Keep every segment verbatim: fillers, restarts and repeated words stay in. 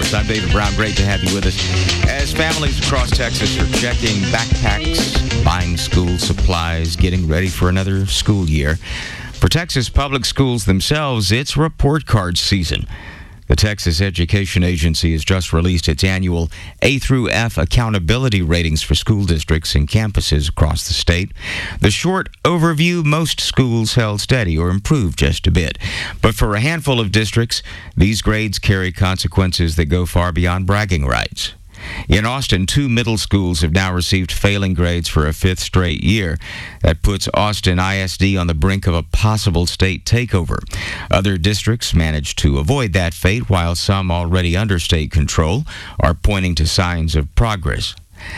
Sports. I'm David Brown. Great to have you with us. As families across Texas are checking backpacks, buying school supplies, getting ready for another school year. For Texas public schools themselves, it's report card season. The Texas Education Agency has just released its annual A through F accountability ratings for school districts and campuses across the state. The short overview: most schools held steady or improved just a bit. But for a handful of districts, these grades carry consequences that go far beyond bragging rights. In Austin, two middle schools have now received failing grades for a fifth straight year. That puts Austin I S D on the brink of a possible state takeover. Other districts managed to avoid that fate, while some already under state control are pointing to signs of progress.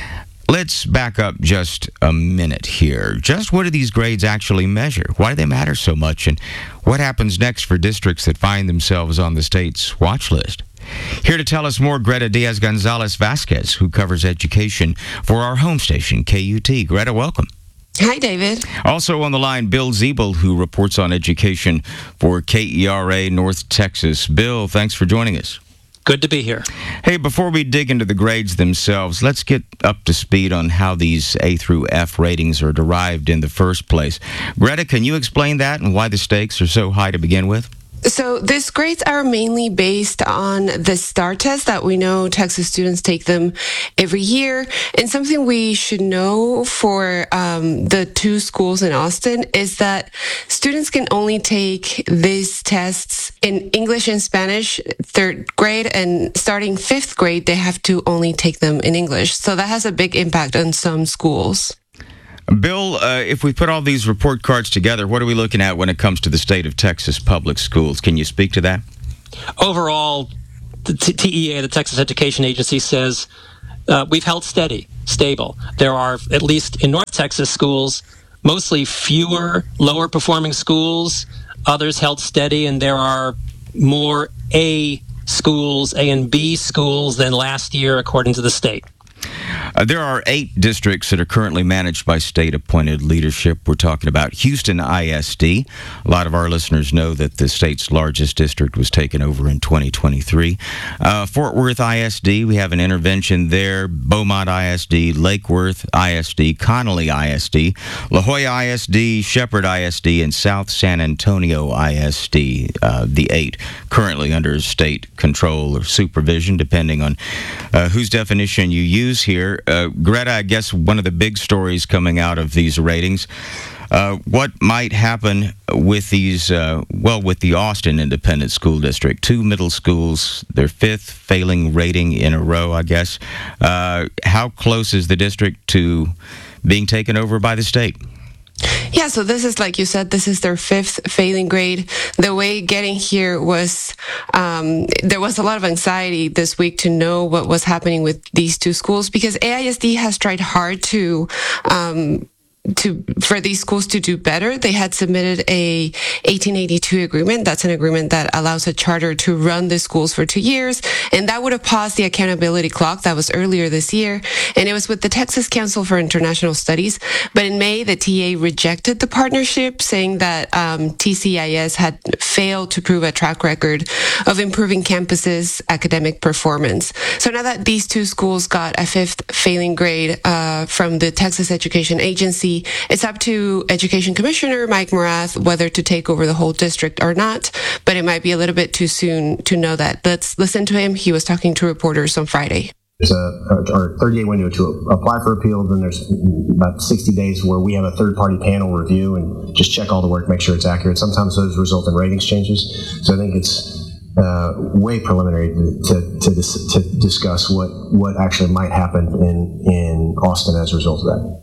Let's back up just a minute here. Just what do these grades actually measure? Why do they matter so much? And what happens next for districts that find themselves on the state's watch list? Here to tell us more, Greta Diaz-Gonzalez Vasquez, who covers education for our home station, K U T. Greta, welcome. Hi, David. Also on the line, Bill Ziebel, who reports on education for K E R A North Texas. Bill, thanks for joining us. Good to be here. Hey, before we dig into the grades themselves, let's get up to speed on how these A through F ratings are derived in the first place. Greta, can you explain that and why the stakes are so high to begin with? So these grades are mainly based on the STAR test that we know Texas students take them every year. And something we should know for um, the two schools in Austin is that students can only take these tests in English and Spanish third grade, and starting fifth grade, they have to only take them in English. So that has a big impact on some schools. Bill, uh, if we put all these report cards together, what are we looking at when it comes to the state of Texas public schools? Can you speak to that? Overall, the T E A, the Texas Education Agency, says uh, we've held steady, stable. There are, at least in North Texas schools, mostly fewer lower performing schools. Others held steady, and there are more A schools, A and B schools than last year, according to the state. Uh, there are eight districts that are currently managed by state-appointed leadership. We're talking about Houston I S D. A lot of our listeners know that the state's largest district was taken over in twenty twenty-three. Uh, Fort Worth I S D, we have an intervention there. Beaumont I S D, Lake Worth I S D, Connolly I S D, La Jolla I S D, Shepherd I S D, and South San Antonio I S D, uh, the eight currently under state control or supervision, depending on uh, whose definition you use here. Uh, Greta, I guess one of the big stories coming out of these ratings, uh, what might happen with these, uh, well, with the Austin Independent School District, two middle schools, their fifth failing rating in a row, I guess. Uh, how close is the district to being taken over by the state? Yeah, so this is, like you said, this is their fifth failing grade. The way getting here was, um, there was a lot of anxiety this week to know what was happening with these two schools, because A I S D has tried hard to, um, to for these schools to do better. They had submitted a eighteen eighty-two agreement. That's an agreement that allows a charter to run the schools for two years, and that would have paused the accountability clock. That was earlier this year, and it was with the Texas Council for International Studies. But in May, the T A rejected the partnership, saying that um, T C I S had failed to prove a track record of improving campuses' academic performance. So now that these two schools got a fifth failing grade uh, from the Texas Education Agency, it's up to Education Commissioner Mike Morath whether to take over the whole district or not, but it might be a little bit too soon to know that. Let's listen to him. He was talking to reporters on Friday. There's a, a thirty-day window to apply for appeal. Then there's about sixty days where we have a third-party panel review and just check all the work, make sure it's accurate. Sometimes those result in ratings changes. So I think it's uh, way preliminary to to, to, dis- to discuss what, what actually might happen in, in Austin as a result of that.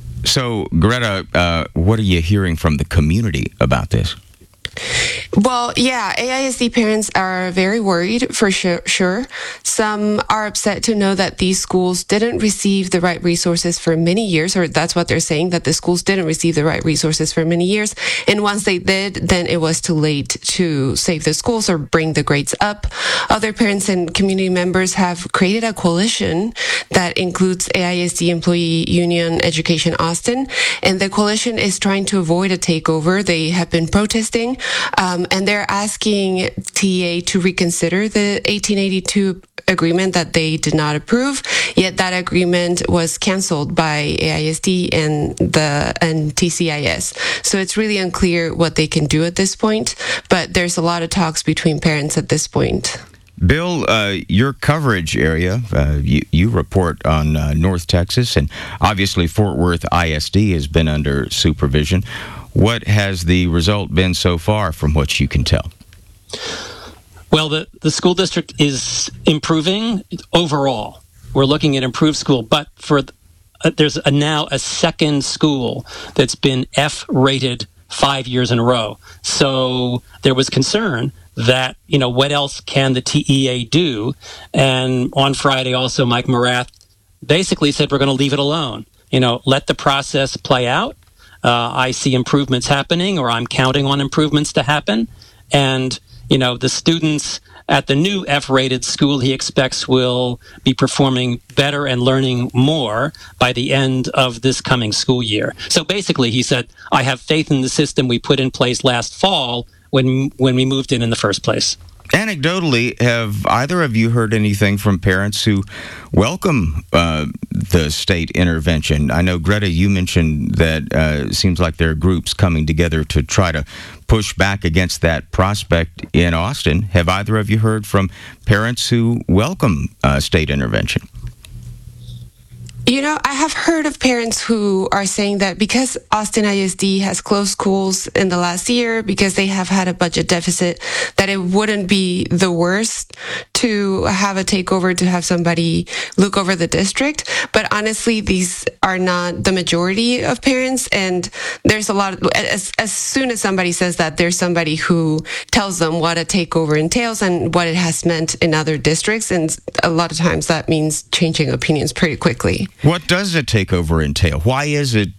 So, Greta, uh, what are you hearing from the community about this? Well, yeah, A I S D parents are very worried, for sure, sure. Some are upset to know that these schools didn't receive the right resources for many years, or that's what they're saying, that the schools didn't receive the right resources for many years. And once they did, then it was too late to save the schools or bring the grades up. Other parents and community members have created a coalition that includes A I S D Employee Union Education Austin, and the coalition is trying to avoid a takeover. They have been protesting. Um, Um, and they're asking T E A to reconsider the eighteen eighty-two agreement that they did not approve. Yet that agreement was canceled by A I S D and the and T C I S. So it's really unclear what they can do at this point. But there's a lot of talks between parents at this point. Bill, uh, your coverage area, uh, you, you report on uh, North Texas, and obviously Fort Worth I S D has been under supervision. What has the result been so far from what you can tell? Well, the, the school district is improving overall. We're looking at improved school, but for uh, there's a, now a second school that's been F-rated five years in a row. So there was concern that, you know, what else can the T E A do? And on Friday also, Mike Morath basically said, we're going to leave it alone. You know, let the process play out. Uh, I see improvements happening, or I'm counting on improvements to happen. And, you know, the students at the new F-rated school he expects will be performing better and learning more by the end of this coming school year. So basically, he said, I have faith in the system we put in place last fall when when we moved in in the first place. Anecdotally, have either of you heard anything from parents who welcome uh, the state intervention? I know, Greta, you mentioned that uh, it seems like there are groups coming together to try to push back against that prospect in Austin. Have either of you heard from parents who welcome uh, state intervention? You know, I have heard of parents who are saying that because Austin I S D has closed schools in the last year, because they have had a budget deficit, that it wouldn't be the worst to have a takeover, to have somebody look over the district. But honestly, these are not the majority of parents. And there's a lot of, as, as soon as somebody says that, there's somebody who tells them what a takeover entails and what it has meant in other districts. And a lot of times that means changing opinions pretty quickly. What does a takeover entail? Why is it